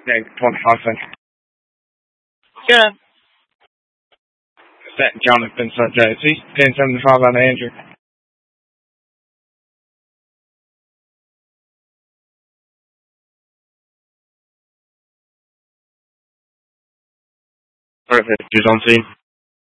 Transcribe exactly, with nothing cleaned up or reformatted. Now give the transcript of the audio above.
Yeah, twenty-five seconds. Yeah. That Jonathan Sunday. See, ten seventy-five on Andrew. Perfect. He's on scene.